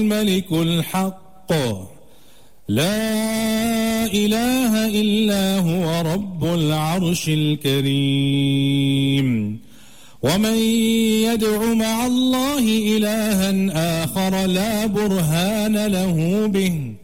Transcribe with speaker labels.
Speaker 1: الملك الحق لا إله إلا هو رب العرش الكريم. ومن يدع مع الله إلها آخر لا برهان له به